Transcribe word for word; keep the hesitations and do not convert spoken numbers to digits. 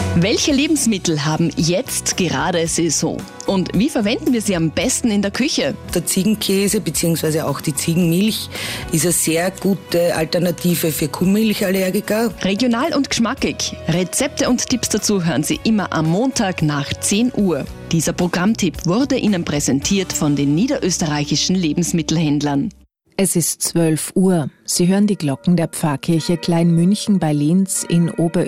Welche Lebensmittel haben jetzt gerade Saison? Und wie verwenden wir sie am besten in der Küche? Der Ziegenkäse bzw. auch die Ziegenmilch ist eine sehr gute Alternative für Kuhmilchallergiker. Regional und geschmackig. Rezepte und Tipps dazu hören Sie immer am Montag nach zehn Uhr. Dieser Programmtipp wurde Ihnen präsentiert von den niederösterreichischen Lebensmittelhändlern. Es ist zwölf Uhr. Sie hören die Glocken der Pfarrkirche Kleinmünchen bei Linz in Oberösterreich.